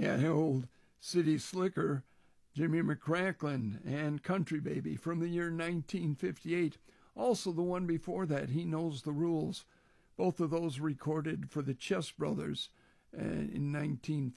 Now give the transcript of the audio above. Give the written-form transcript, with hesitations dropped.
Yeah, old City Slicker, Jimmy McCracklin, and Country Baby from the year 1958. Also the one before that, He Knows the Rules. Both of those recorded for the Chess Brothers in 1958.